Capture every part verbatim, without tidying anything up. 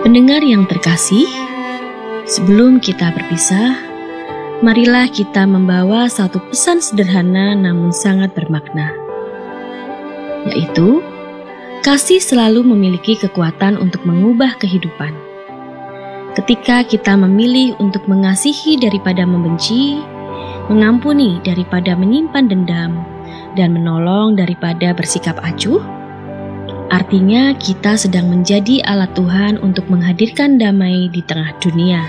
Pendengar yang terkasih, sebelum kita berpisah, marilah kita membawa satu pesan sederhana namun sangat bermakna, yaitu kasih selalu memiliki kekuatan untuk mengubah kehidupan. Ketika kita memilih untuk mengasihi daripada membenci, mengampuni daripada menyimpan dendam, dan menolong daripada bersikap acuh, artinya kita sedang menjadi alat Tuhan untuk menghadirkan damai di tengah dunia.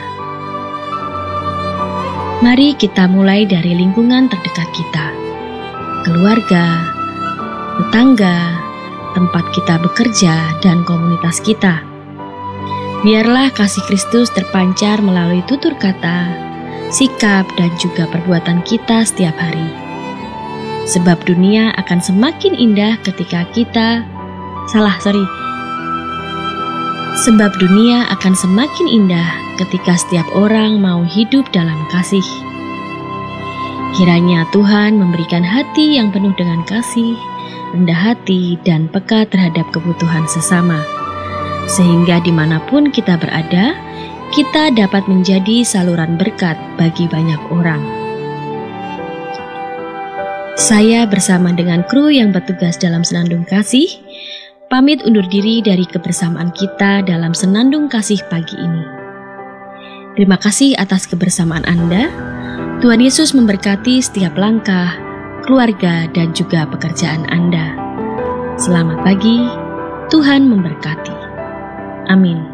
Mari kita mulai dari lingkungan terdekat kita, keluarga, tetangga, tempat kita bekerja, dan komunitas kita. Biarlah kasih Kristus terpancar melalui tutur kata, sikap, dan juga perbuatan kita setiap hari. Sebab dunia akan semakin indah ketika kita Salah, sorry. Sebab dunia akan semakin indah ketika setiap orang mau hidup dalam kasih. Kiranya Tuhan memberikan hati yang penuh dengan kasih, rendah hati, dan peka terhadap kebutuhan sesama, sehingga dimanapun kita berada, kita dapat menjadi saluran berkat bagi banyak orang. Saya bersama dengan kru yang bertugas dalam Senandung Kasih, pamit undur diri dari kebersamaan kita dalam Senandung Kasih pagi ini. Terima kasih atas kebersamaan Anda. Tuhan Yesus memberkati setiap langkah, keluarga, dan juga pekerjaan Anda. Selamat pagi, Tuhan memberkati. Amin.